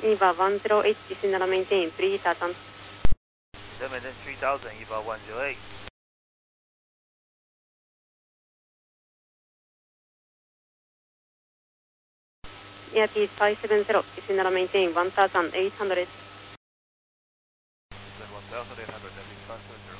EVA 10H, descend and maintain 3000. Then maintain 3000, EVA 108. Airbus 570, descend and maintain 1800. Then 1800, Airbus 570.